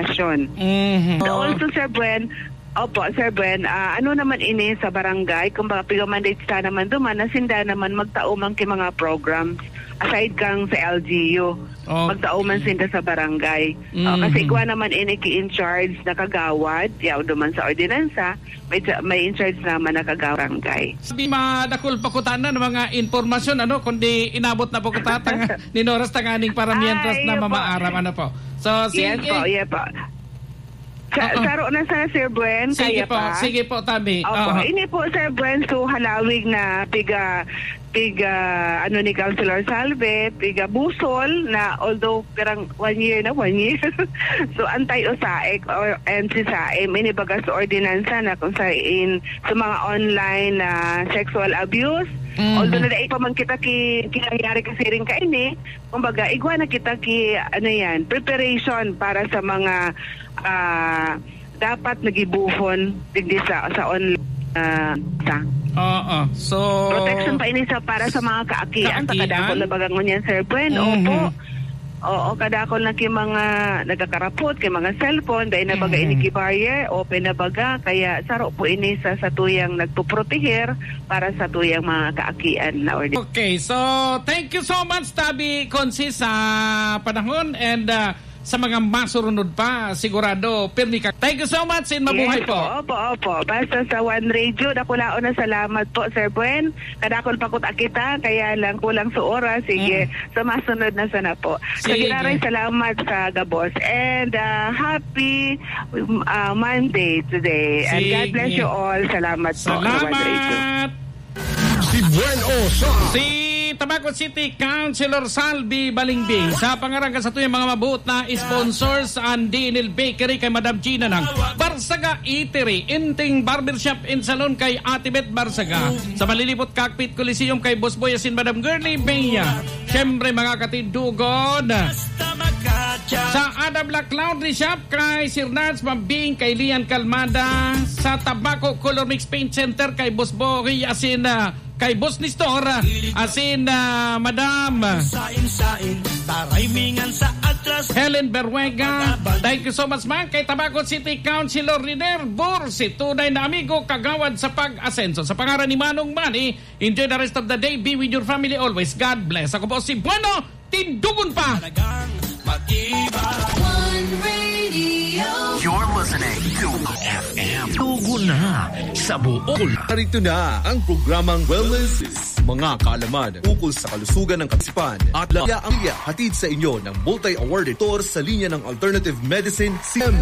okasyon. Also, Sir Buen, ano naman ini sa barangay, kung baka pigamandate sa naman duman, nasinda naman magtauman ki mga programs aside kang sa LGU. Magtauman sinda sa barangay. Kasi ikuha naman ini ki-in charge na kagawad, yaw duman sa ordinansa, may in charge naman na kagawad barangay. Sabi madakol pa ko tanan mga informasyon, kundi inabot na po ko tatang ninoras tanganing para mientras na mamaaram, po. So, sige. Yes po. Saro na sa Sir Buen, sige kaya po, pa? Sige po, Tabi. Ini po, Sir Buen, so halawig na piga ni Councilor Salve, piga busol na although pirang 1 year. So antay usaek and si Saim ini baga sa ordinansa na kung sa mga online na sexual abuse. Although na pa man kita kinangyari kasi rin kaini, kumbaga igwa na kita preparation para sa mga dapat nagibuhon digdi sa online So protection pa ini para sa mga kaakian kadakol na bagang ngunyan, Sir Buen. Opo, kadakol na mga nagkakarapot kay mga cellphone dahil na baga ini ki barrier open na baga, kaya saro po ini sa tuyang nagpuproteher para sa tuyang mga kaakian na ordinary. Okay, so thank you so much, Tabi Consi, sa panahon, and sa mga masurunod pa, sigurado, pirmi ka. Thank you so much, and mabuhay po. Opo. Basta sa One Radio, nakulaon na salamat po, Sir Buen. Kadakol pa kut akita, kaya lang kulang sa oras. Sige, sa masunod na sana po. So, ginaray salamat sa Gabos. And happy Monday today. And God bless you all. Salamat po sa One Radio. Si Buen Osa. Tabaco City Councilor Salvi Balingbing sa pangarangga sa tuyang mga mabuot na sponsors ang Dinil Bakery kay Madam Gina ng Barsaga Eatery, Inting Barbershop and Salon kay Ate Beth Barsaga, sa Malilipot Cockpit Coliseum kay Boss Boyasin Madam Girlie Bea, syempre mga katindugod sa Ada Black Laundry Shop kay Sir Nance Mambing kay Lian Calmada, sa Tabaco Color Mix Paint Center kay Boss Boy asin kay Boss Nistor asin Madam Helen Berwega. Thank you so much, man. Kay Tabaco City Councilor Riner Bursi, tunay na amigo kagawad sa pag-asenso. Sa pangalan ni Manong Manny, enjoy the rest of the day. Be with your family always. God bless. Ako po si Bueno, tindugon pa. One Radio. You're listening to FM. Tugon na sa buong. Narito na ang programang Wellness, mga kaalaman ukol sa kalusugan ng kaisipan at ang hatid sa inyo ng multi-awarded tour sa linya ng alternative medicine CM.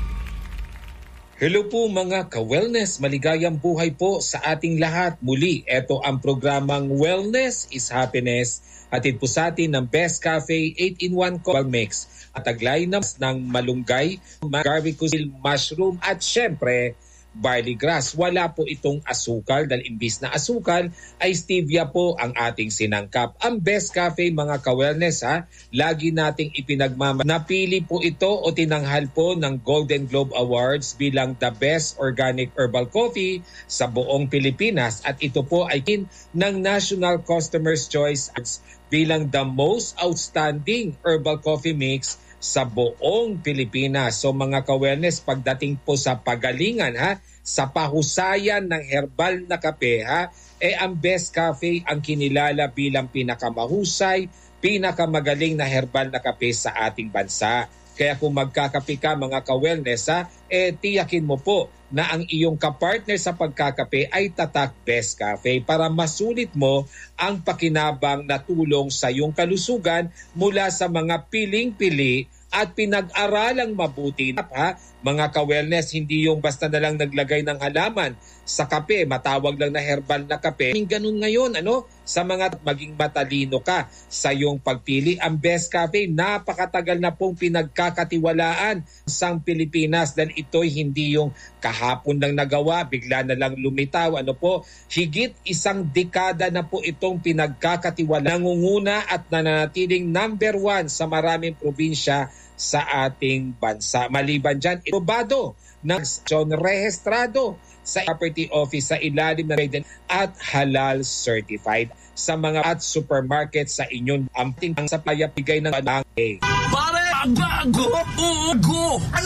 Hello po mga ka-wellness, maligayang buhay po sa ating lahat. Muli, ito ang programang Wellness is Happiness. Hatid po sa atin ng Best Cafe 8-in-1 Coffee Mix at taglay ng malunggay, garlicusil mushroom at syempre barley grass. Wala po itong asukal dahil imbis na asukal ay stevia po ang ating sinangkap. Ang Best Cafe mga ka-wellness lagi nating Napili po ito o tinanghal po ng Golden Globe Awards bilang the best organic herbal coffee sa buong Pilipinas at ito po ay ng National Customer's Choice bilang the most outstanding herbal coffee mix sa buong Pilipinas. So mga ka-wellness, pagdating po sa pagalingan sa pahusayan ng herbal na kape ang Best Cafe ang kinilala bilang pinakamahusay, pinakamagaling na herbal na kape sa ating bansa. Kaya kung magkakape ka mga ka-wellness tiyakin mo po na ang iyong kapartner sa pagkakape ay Tatak Best Cafe para masulit mo ang pakinabang na tulong sa iyong kalusugan mula sa mga piling-pili at pinag-aralang mabuti. Mga ka-wellness, hindi yung basta na lang naglagay ng halaman sa kape, matawag lang na herbal na kape. Ganun ngayon, sa mga maging matalino ka sa iyong pagpili. Ang Best Cafe, napakatagal na pong pinagkakatiwalaan sa Pilipinas dahil ito'y hindi yung kahapon lang nagawa, bigla na lang lumitaw. Higit 1 dekada na po itong pinagkakatiwalaan. Nangunguna at nananatiling number 1 sa maraming probinsya sa ating bansa. Maliban dyan, aprobado ng rehistrado sa property office sa ilalim ng at halal certified sa mga at supermarket sa inyong amping sa payapigay ng Pare, bago! Ano